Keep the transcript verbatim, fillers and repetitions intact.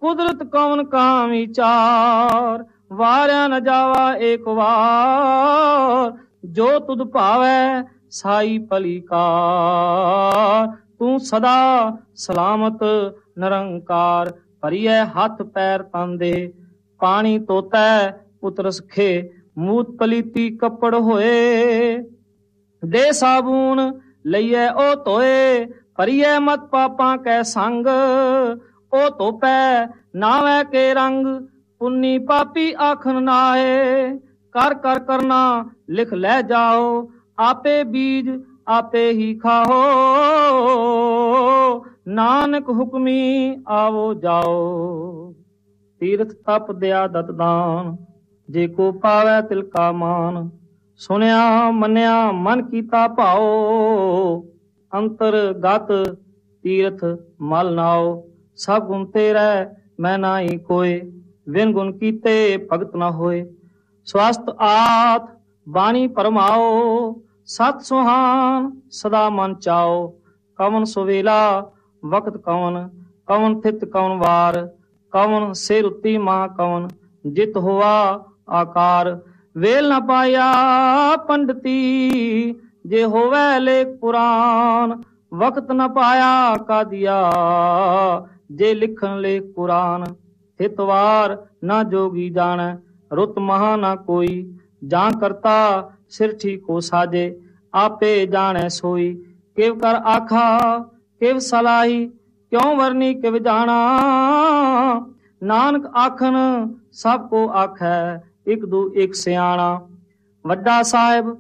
ਕੁਦਰਤ ਕੌਣ ਕਾ ਵਿਚਾਰ, ਵਾਰਿਆ ਨ ਜਾਵਾ ਏਕ ਵਾਰ, ਜੋ ਤੁਧ ਭਾਵੈ ਸਾਈ ਭਲੀ ਕਾਰ। ਤੂੰ ਸਦਾ ਸਲਾਮਤ ਨਿਰੰਕਾਰ, ਭਰੀਐ ਹੱਥ ਪੈਰ ਤਨ ਦੇ, ਪਾਣੀ ਧੋਤੈ ਪੁੱਤਰ ਸਖੇ, ਮੂਤ ਪਲੀਤੀ ਕੱਪੜ ਹੋਏ। ਦੇ ਸਾਬੂਨ ਲਈਐ ਉਹ ਧੋਏ, ਭਰੀਐ ਮਤ ਪਾਪਾਂ ਕੈ ਸੰਗ, ਉਹ ਧੋਪੈ ਨਾਵੈ ਕੇ ਰੰਗ, ਪੁੰਨੀ ਪਾਪੀ ਆਖਣ ਨਾਏ। ਕਰ ਕਰ ਕਰਨਾ ਲਿਖ ਲੈ ਜਾਓ, ਆਪੇ ਬੀਜ ਆਪੇ ਹੀ ਖਾਓ, ਨਾਨਕ ਹੁਕਮੀ ਆਵੋ ਜਾਓ। ਤੀਰਥ ਤਪ ਦਇਆ ਦਤ ਦਾਨ, ਜੇ ਕੋ ਪਾਵੈ ਤਿਲ ਕਾ ਮਾਨ। ਸੁਣਿਆ ਮੰਨਿਆ ਮਨ ਕੀਤਾ ਭਾਓ, ਅੰਤਰ ਗਤ ਤੀਰਥ ਮਲ ਨਾਓ। ਸਭ ਗੁਣ ਤੇਰੈ ਮੈਂ ਨਾਹੀ ਕੋਇ, ਵਿਨ ਗੁਣ ਕੀਤੇ ਭਗਤ ਨ ਹੋਏ। ਸਵਸਤ ਆਤ ਬਾਣੀ ਪਰਮਾਓ, ਸਤ ਸੁਹਾਨ ਸਦਾ ਮਨ ਚਾਓ। ਕਵਨ ਸੁਵੇਲਾ ਵਕਤ ਕਵਨ, ਕਵਨ ਥਿਤ ਕਵਨ ਵਾਰ, ਕਵਨ ਸਿਰ ਉੱਤੀ ਮਾਂ ਕਵਨ, ਜਿਤ ਹੋਆ ਆਕਾਰ। ਵੇਲ ਨ ਪਾਇਆ ਪੰਡਤੀ, ਜੇ ਹੋਵੈ ਲੇਖ ਪੁਰਾਨ, ਵਕਤ ਨ ਪਾਇਆ ਕਾਦੀਆ, ਜੇ ਲਿਖਣ ਲੇਖ ਕੁਰਾਨ। ਹਿਤਵਾਰ ਨਾ ਜੋਗੀ ਜਾਣੈ, ਰੁੱਤ ਮਹਾ ਨਾ ਕੋਈ, ਜਾਂ ਕਰਤਾ ਸਿਰ ਠੀਕੋ ਸਾਜੇ, ਆਪੇ ਜਾਣੈ ਸੋਈ। ਕਿਵ ਕਰ ਆਖਾ ਕਿਵ ਸਲਾਹੀ, ਕਿਉ ਵਰਨੀ ਕਿਵ ਜਾਣਾ, ਨਾਨਕ ਆਖਣ ਸਭ ਕੋ ਆਖੈ, ਇਕ ਦੂ ਇਕ ਸਿਆਣਾ। ਵੱਡਾ ਸਾਹਿਬ